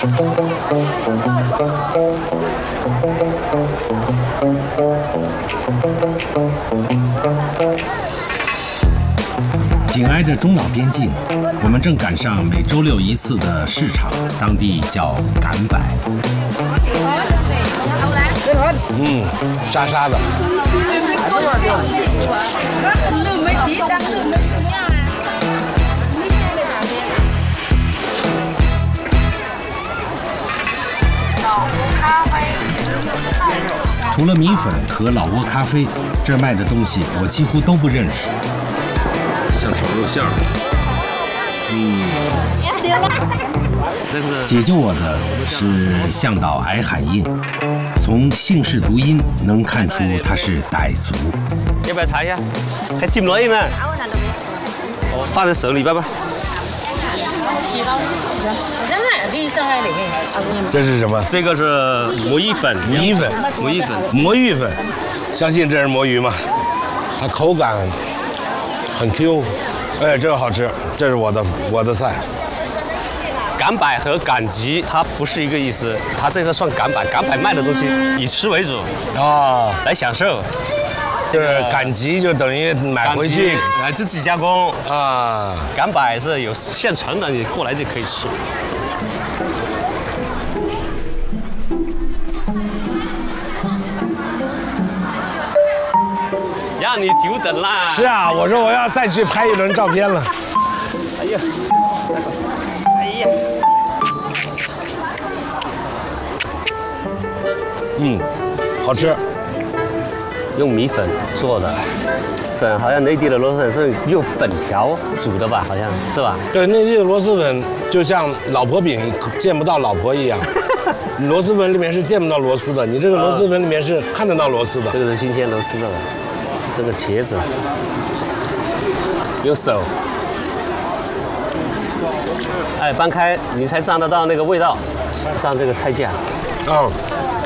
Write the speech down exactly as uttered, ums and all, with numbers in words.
紧挨着中老边境，我们正赶上每周六一次的市场，当地叫赶摆。 嗯，沙沙的。 除了米粉和老挝咖啡，这儿卖的东西我几乎都不认识。 像炒肉馅儿。嗯。 解救我的是向导矮喊印，从姓氏读音能看出他是傣族。 要不要尝一下？还进不来呢。放在手里边吧。 这是什么？ 这个是魔芋粉， 魔芋粉， 魔芋粉， 魔芋粉。相信这是魔芋吗？它口感很 Q， 哎，这个好吃，这是我的我的菜。 赶摆和赶集它不是一个意思，它这个算赶摆，赶摆卖的东西以吃为主啊， 来享受。 就是赶集就等于买回去来自己加工啊， 赶摆是有现成的，你过来就可以吃。让你久等啦！ 是啊，我说我要再去拍一轮照片了。 哎呀，哎呀， 嗯，好吃。 用米粉做的，粉好像内地的螺蛳粉是用粉条煮的吧？好像是吧？ 对，内地的螺蛳粉就像老婆饼见不到老婆一样，螺蛳粉里面是见不到螺丝的，你这个螺蛳粉里面是看得到螺丝的。 这个是新鲜螺丝的，这个茄子用手，哎，搬开你才尝得到那个味道，上这个菜架。 嗯。